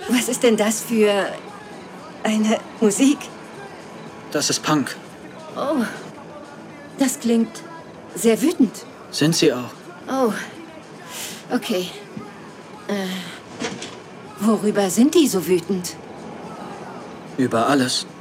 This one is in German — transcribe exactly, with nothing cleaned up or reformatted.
Was ist denn das für eine Musik? Das ist Punk. Oh, das klingt sehr wütend. Sind sie auch. Oh, okay. Äh, worüber sind die so wütend? Über alles.